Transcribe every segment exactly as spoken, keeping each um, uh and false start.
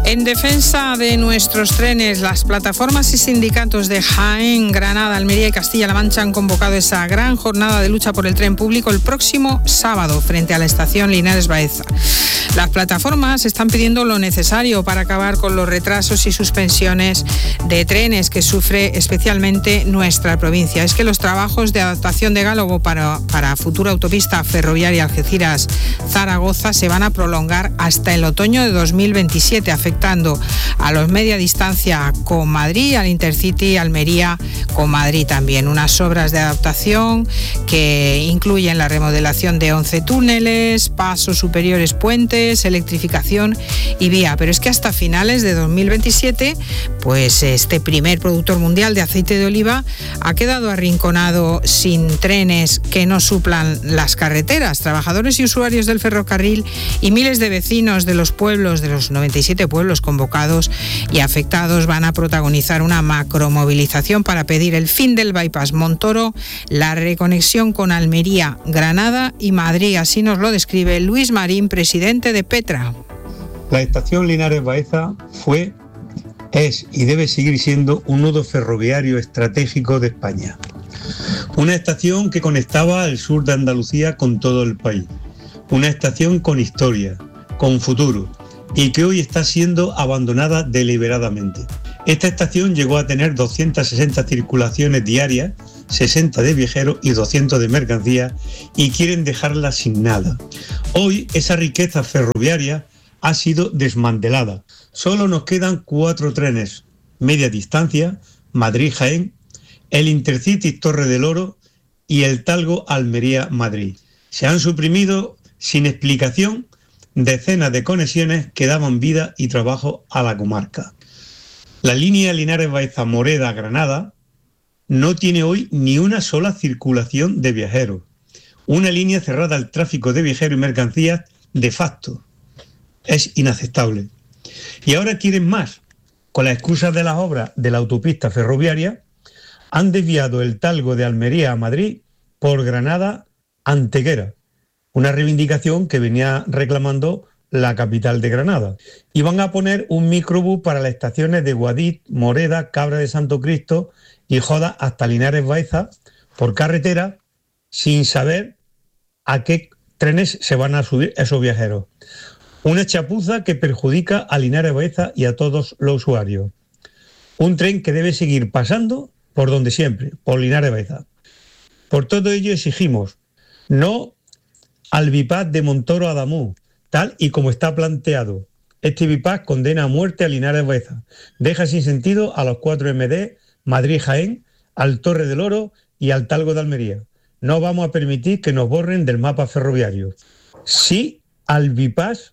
En defensa de nuestros trenes, las plataformas y sindicatos de Jaén, Granada, Almería y Castilla-La Mancha han convocado esa gran jornada de lucha por el tren público el próximo sábado frente a la estación Linares Baeza. Las plataformas están pidiendo lo necesario para acabar con los retrasos y suspensiones de trenes que sufre especialmente nuestra provincia. Es que los trabajos de adaptación de Gálogo para, para futura autopista ferroviaria Algeciras-Zaragoza se van a prolongar hasta el otoño de dos mil veintisiete, afectando a los media distancia con Madrid, al Intercity Almería con Madrid también. Unas obras de adaptación que incluyen la remodelación de once túneles, pasos superiores, puentes, electrificación y vía. Pero es que hasta finales de dos mil veintisiete, pues este primer productor mundial de aceite de oliva ha quedado arrinconado sin trenes que no suplan las carreteras. Trabajadores y usuarios del ferrocarril y miles de vecinos de los pueblos, de los noventa y siete pueblos convocados y afectados, van a protagonizar una macromovilización para pedir el fin del bypass Montoro, la reconexión con Almería, Granada y Madrid. Así nos lo describe Luis Marín, presidente de Petra. La estación Linares Baeza fue, es y debe seguir siendo un nodo ferroviario estratégico de España. Una estación que conectaba el sur de Andalucía con todo el país. Una estación con historia, con futuro, y que hoy está siendo abandonada deliberadamente. Esta estación llegó a tener doscientas sesenta circulaciones diarias, sesenta de viajeros y doscientos de mercancías, y quieren dejarla sin nada. Hoy esa riqueza ferroviaria ha sido desmantelada. Solo nos quedan cuatro trenes, media distancia, Madrid-Jaén, el Intercity Torre del Oro y el Talgo Almería-Madrid. Se han suprimido sin explicación decenas de conexiones que daban vida y trabajo a la comarca. La línea Linares Baeza Moreda Granada no tiene hoy ni una sola circulación de viajeros. Una línea cerrada al tráfico de viajeros y mercancías de facto. Es inaceptable. Y ahora quieren más. Con la excusa de las obras de la autopista ferroviaria, han desviado el Talgo de Almería a Madrid por Granada a Antequera. Una reivindicación que venía reclamando la capital de Granada. Y van a poner un microbús para las estaciones de Guadix, Moreda, Cabra de Santo Cristo y Joda hasta Linares Baeza por carretera, sin saber a qué trenes se van a subir esos viajeros. Una chapuza que perjudica a Linares Baeza y a todos los usuarios. Un tren que debe seguir pasando por donde siempre, por Linares Baeza. Por todo ello exigimos no al bypass de Montoro a Adamuz, tal y como está planteado. Este bypass condena a muerte a Linares Baeza, deja sin sentido a los cuatro eme de, Madrid-Jaén, al Torre del Oro y al Talgo de Almería. No vamos a permitir que nos borren del mapa ferroviario. Sí al bypass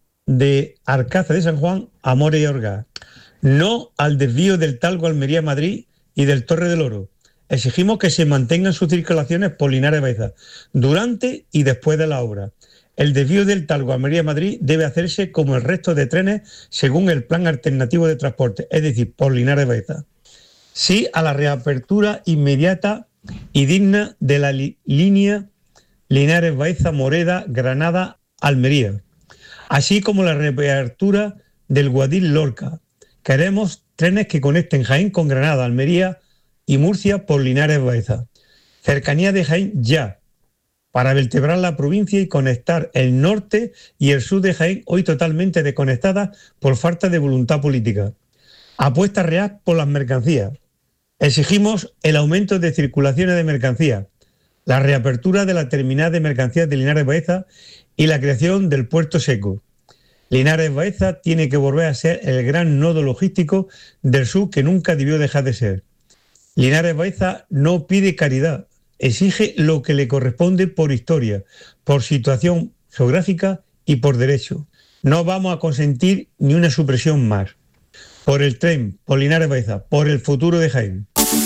de Alcázar de San Juan a Mora y Orgaz. No al desvío del Talgo Almería-Madrid y del Torre del Oro. Exigimos que se mantengan sus circulaciones por Linares Baeza durante y después de la obra. El desvío del Talgo Almería-Madrid debe hacerse como el resto de trenes según el plan alternativo de transporte, es decir, por Linares Baeza. Sí a la reapertura inmediata y digna de la li- línea Linares Baeza Moreda Granada Almería, así como la reapertura del Guadix Lorca. Queremos trenes que conecten Jaén con Granada, Almería y Murcia por Linares Baeza. Cercanía de Jaén ya, para vertebrar la provincia y conectar el norte y el sur de Jaén, hoy totalmente desconectadas por falta de voluntad política. Apuesta real por las mercancías. Exigimos el aumento de circulaciones de mercancías, la reapertura de la terminal de mercancías de Linares Baeza y la creación del puerto seco. Linares Baeza tiene que volver a ser el gran nodo logístico del sur que nunca debió dejar de ser. Linares Baeza no pide caridad, exige lo que le corresponde por historia, por situación geográfica y por derecho. No vamos a consentir ni una supresión más. Por el tren, por Linares Baeza, por el futuro de Jaén.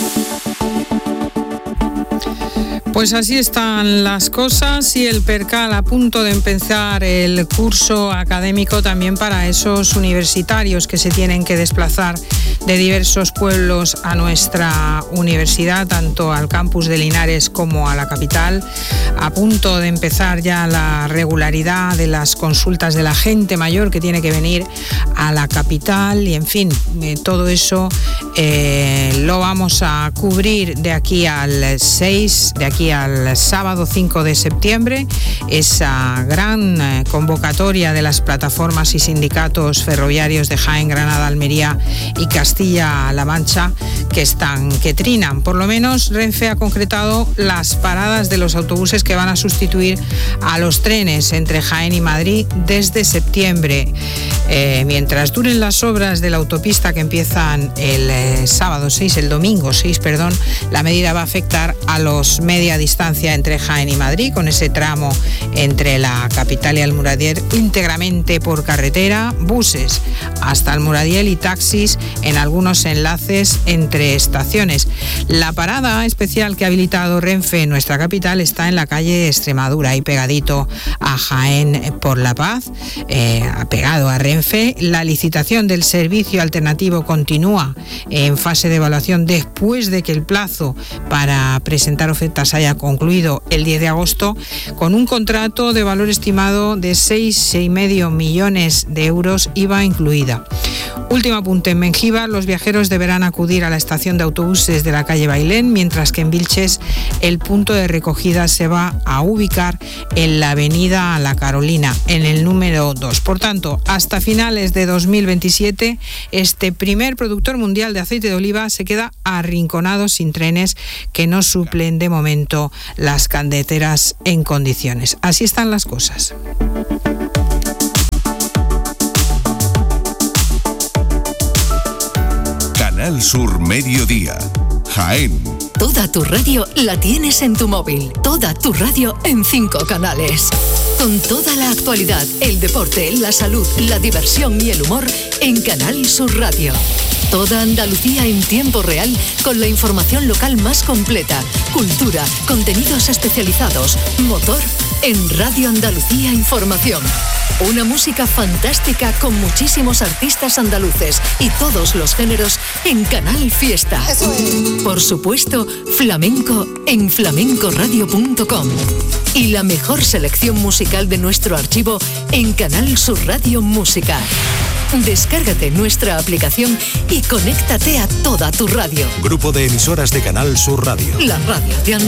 Pues así están las cosas y el Percal a punto de empezar el curso académico también para esos universitarios que se tienen que desplazar de diversos pueblos a nuestra universidad, tanto al campus de Linares como a la capital. A punto de empezar ya la regularidad de las consultas de la gente mayor que tiene que venir a la capital y, en fin, eh, todo eso eh, lo vamos a cubrir de aquí al seis, de aquí al sábado cinco de septiembre, esa gran eh, convocatoria de las plataformas y sindicatos ferroviarios de Jaén, Granada, Almería y Castilla-La Mancha que están, que trinan. Por lo menos Renfe ha concretado las paradas de los autobuses que van a sustituir a los trenes entre Jaén y Madrid desde septiembre. Eh, mientras duren las obras de la autopista que empiezan el eh, sábado seis, el domingo seis, perdón, la medida va a afectar a los media distancia entre Jaén y Madrid, con ese tramo entre la capital y Almuradiel íntegramente por carretera, buses hasta Almuradiel y taxis en algunos enlaces entre estaciones. La parada especial que ha habilitado Renfe en nuestra capital está en la calle Extremadura, ahí pegadito a Jaén por la Paz, eh, pegado a Renfe. La licitación del servicio alternativo continúa en fase de evaluación después de que el plazo para presentar ofertas haya concluido el diez de agosto, con un contrato de valor estimado de seis coma cinco millones de euros, I V A incluida. Último apunte: en Mengíbar los viajeros deberán acudir a la estación de autobuses de la calle Bailén, mientras que en Vilches el punto de recogida se va a ubicar en la avenida La Carolina, en el número dos. Por tanto, hasta finales de dos mil veintisiete, este primer productor mundial de aceite de oliva se queda arrinconado sin trenes que no suplen de momento las carreteras en condiciones. Así están las cosas. Canal Sur Mediodía, Jaén. Toda tu radio la tienes en tu móvil. Toda tu radio en cinco canales. Con toda la actualidad, el deporte, la salud, la diversión y el humor en Canal Sur Radio. Toda Andalucía en tiempo real con la información local más completa. Cultura, contenidos especializados, motor en Radio Andalucía Información. Una música fantástica con muchísimos artistas andaluces y todos los géneros en Canal Fiesta. Eso es. Por supuesto, flamenco en flamenco radio punto com. Y la mejor selección musical de nuestro archivo en Canal Sur Radio Música. Descárgate nuestra aplicación y conéctate a toda tu radio. Grupo de emisoras de Canal Sur Radio. La radio de Andalucía.